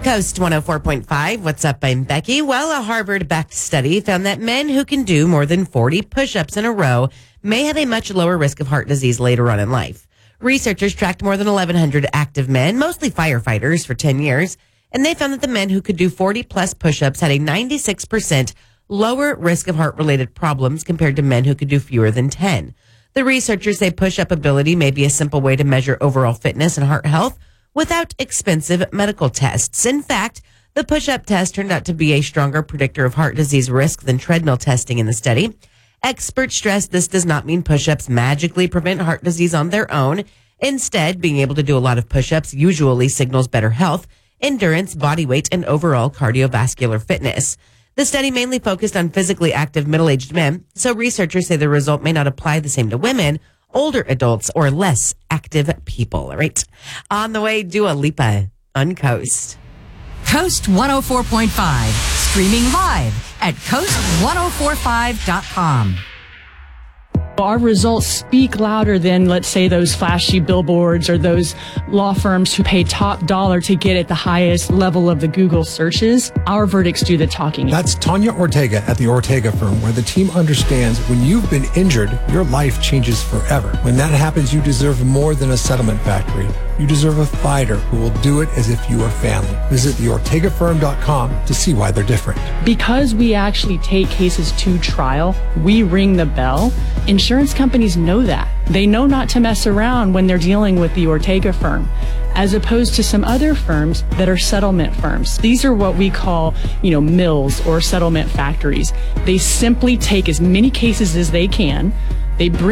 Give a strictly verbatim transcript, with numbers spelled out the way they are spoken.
Coast one oh four point five. What's up? I'm Becky. Well, a Harvard-backed study found that men who can do more than forty push-ups in a row may have a much lower risk of heart disease later on in life. Researchers tracked more than eleven hundred active men, mostly firefighters, for ten years, and they found that the men who could do forty plus push-ups had a ninety-six percent lower risk of heart-related problems compared to men who could do fewer than ten. The researchers say push-up ability may be a simple way to measure overall fitness and heart health without expensive medical tests. In fact, the push-up test turned out to be a stronger predictor of heart disease risk than treadmill testing in the study. Experts stress this does not mean push-ups magically prevent heart disease on their own. Instead, being able to do a lot of push-ups usually signals better health, endurance, body weight, and overall cardiovascular fitness. The study mainly focused on physically active middle-aged men, so researchers say the result may not apply the same to women, older adults, or less active people. All right. On the way, Dua Lipa on Coast. Coast one oh four point five, streaming live at coast ten forty-five dot com. Our results speak louder than, let's say, those flashy billboards or those law firms who pay top dollar to get at the highest level of the Google searches. Our verdicts do the talking. That's Tanya Ortega at the Ortega firm, where the team understands when you've been injured, your life changes forever. When that happens, you deserve more than a settlement factory. You deserve a fighter who will do it as if you are family. Visit the ortega firm dot com to see why they're different. Because we actually take cases to trial, we ring the bell. Insurance companies know that. They know not to mess around when they're dealing with the Ortega firm, as opposed to some other firms that are settlement firms. These are what we call, you know, mills or settlement factories. They simply take as many cases as they can. They bring